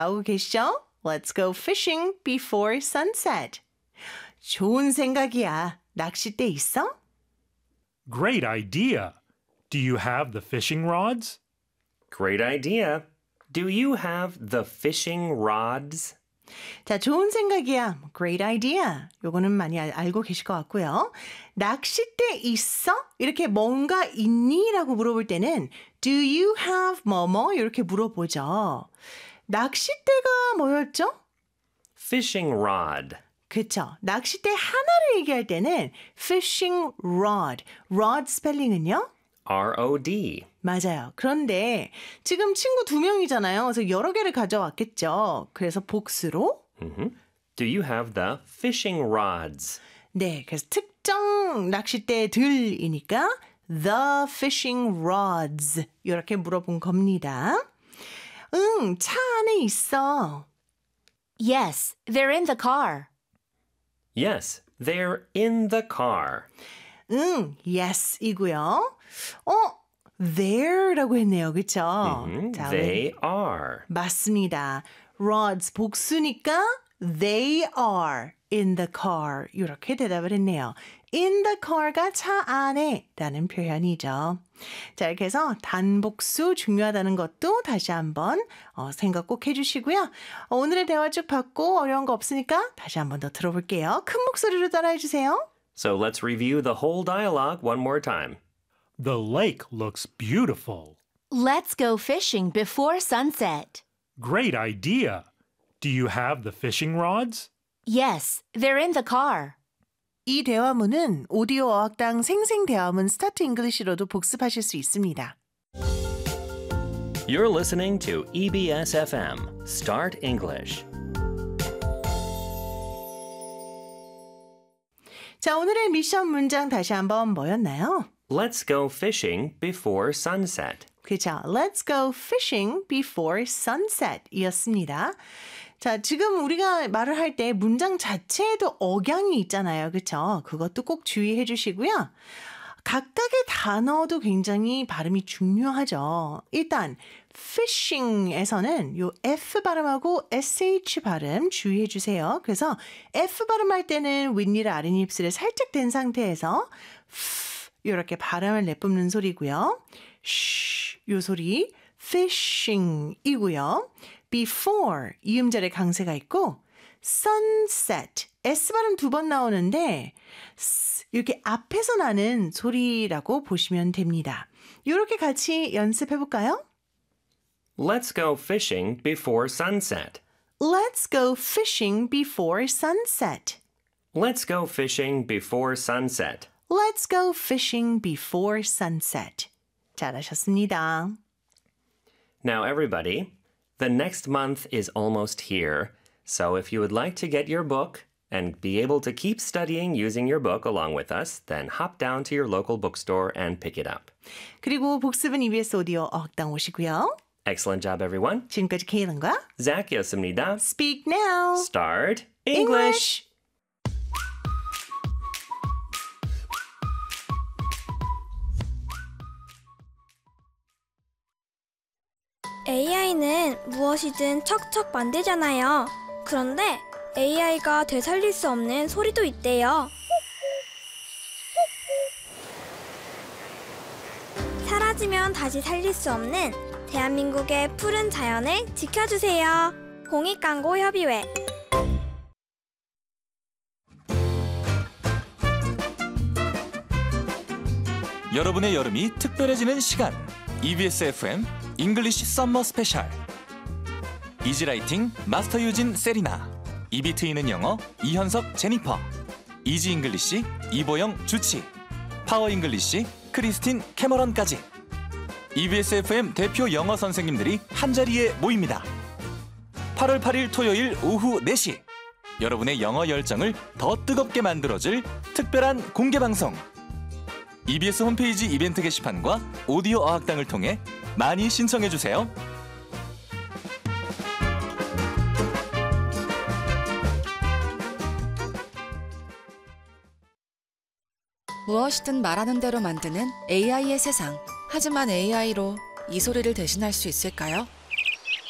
하고 계시죠? Let's go fishing before sunset. 좋은 생각이야. 낚싯대 있어? Great idea. Do you have the fishing rods? Great idea. Do you have the fishing rods? 자, 좋은 생각이야. Great idea. 요거는 많이 알고 계실 것 같고요. 낚싯대 있어? 이렇게 뭔가 있니? 라고 물어볼 때는 Do you have 뭐뭐? 이렇게 물어보죠. 낚싯대가 뭐였죠? Fishing rod. 그쵸. 낚싯대 하나를 얘기할 때는 fishing rod. rod 스펠링은요? R-O-D. 맞아요. 그런데 지금 친구 2명이잖아요. 그래서 여러 개를 가져왔겠죠. 그래서 복수로 Do you have the fishing rods? 네, 그래서 특정 낚싯대들이니까 the fishing rods 이렇게 물어본 겁니다. 응, 차 안에 있어. Yes, they're in the car. Yes, they're in the car. 응, yes이고요. there라고 했네요. 그쵸? 자, They are. 맞습니다. rods 복수니까 they are in the car 이렇게 대답을 했네요. in the car가 차 안에 라는 표현이죠. 자, 이렇게 해서 단복수 중요하다는 것도 다시 한번 생각 꼭 해주시고요. 오늘의 대화 쭉 받고 어려운 거 없으니까 다시 한번 더 들어볼게요. 큰 목소리로 따라해 주세요. So let's review the whole dialogue one more time. The lake looks beautiful. Let's go fishing before sunset. Great idea. Do you have the fishing rods? Yes, they're in the car. 이 대화문은 오디오 어학당 생생대화문 스타트 잉글리시로도 복습하실 수 있습니다. You're listening to EBS FM, Start English. 자, 오늘의 미션 문장 다시 한번 뭐였나요? Let's go fishing before sunset. 그렇죠. Let's go fishing before sunset 이었습니다. 자, 지금 우리가 말을 할 때 문장 자체에도 억양이 있잖아요. 그렇죠? 그것도 꼭 주의해 주시고요. 각각의 단어도 굉장히 발음이 중요하죠. 일단 fishing에서는 요 F 발음하고 SH 발음 주의해 주세요. 그래서 F 발음할 때는 윗니를 아랫입술에 살짝 댄 상태에서 이렇게 발음을 내뿜는 소리고요. 요 소리 fishing이고요. before 이음절에 강세가 있고 sunset S 발음 2번 나오는데 이렇게 앞에서 나는 소리라고 보시면 됩니다. 이렇게 같이 연습해 볼까요? Let's go fishing before sunset. Let's go fishing before sunset. Let's go fishing before sunset. Let's go fishing before sunset. 잘하셨습니다. Now everybody, the next month is almost here. So if you would like to get your book and be able to keep studying using your book along with us, then hop down to your local bookstore and pick it up. 그리고 복습은 EBS 오디오 어학당 오시고요. Excellent job, everyone. 지금까지 케일런과 Zach이었습니다. Speak Now. Start English. AI는 무엇이든 척척 만들잖아요. 그런데 AI가 되살릴 수 없는 소리도 있대요. 사라지면 다시 살릴 수 없는 대한민국의 푸른 자연을 지켜주세요. 공익광고협의회. 여러분의 여름이 특별해지는 시간. EBS FM 잉글리시 썸머 스페셜. 이지라이팅 마스터 유진 세리나, 입이 트이는 영어 이현석 제니퍼, 이지 잉글리시 이보영 주치, 파워 잉글리시 크리스틴 캐머런까지 EBS FM 대표 영어 선생님들이 한자리에 모입니다. 8월 8일 토요일 오후 4시 여러분의 영어 열정을 더 뜨겁게 만들어줄 특별한 공개방송. EBS 홈페이지 이벤트 게시판과 오디오 어학당을 통해 많이 신청해주세요. 무엇이든 말하는 대로 만드는 AI의 세상. 하지만 AI로 이 소리를 대신할 수 있을까요?